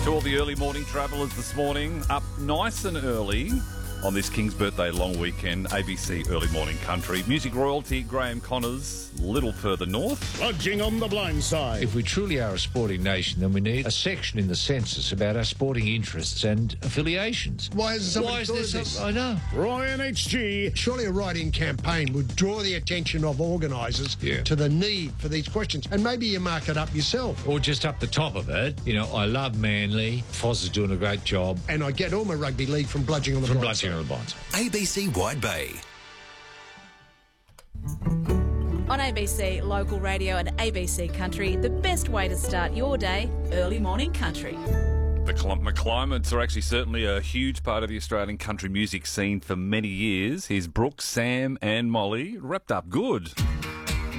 To all the early morning travellers this morning, up nice and early on this King's Birthday long weekend, ABC Early Morning Country. Music royalty, Graham Connors, a little further north. Lodging on the blind side. If we truly are a sporting nation, then we need a section in the census about our sporting interests and affiliations. Why hasn't somebody thought of this? I know. Roy and HG. Surely a write-in campaign would draw the attention of organisers to the need for these questions. And maybe you mark it up yourself. Or just up the top of it, you know, I love Manly. Foz is doing a great job. And I get all my rugby league from bludging on the blind side. ABC Wide Bay. On ABC Local Radio and ABC Country, the best way to start your day, early morning country. The McClimates are actually certainly a huge part of the Australian country music scene for many years. Here's Brooke, Sam and Molly, wrapped up good.